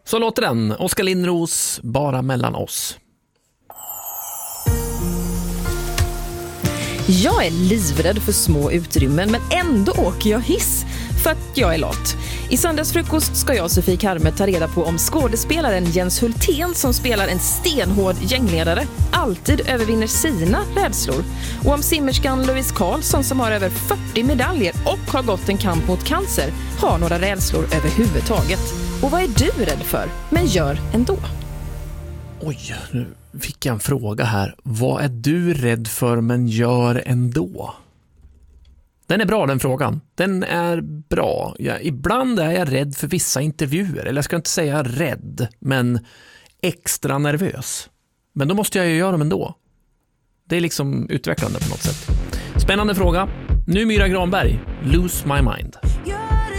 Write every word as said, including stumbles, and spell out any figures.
Så låter den. Oskar Lindros, Bara mellan oss. Jag är livrädd för små utrymmen, men ändå åker jag hiss för att jag är lat. I söndagsfrukost ska jag och Sofie Karme ta reda på om skådespelaren Jens Hultén, som spelar en stenhård gängledare, alltid övervinner sina rädslor. Och om simmerskan Louise Karlsson, som har över fyrtio medaljer och har gått en kamp mot cancer, har några rädslor överhuvudtaget. Och vad är du rädd för, men gör ändå? Oj, nu fick jag en fråga här. Vad är du rädd för men gör ändå? Den är bra, den frågan. Den är bra. Ja, ibland är jag rädd för vissa intervjuer. Eller jag ska inte säga rädd, men extra nervös. Men då måste jag ju göra dem ändå. Det är liksom utvecklande på något sätt. Spännande fråga. Nu Myra Granberg, Lose My Mind.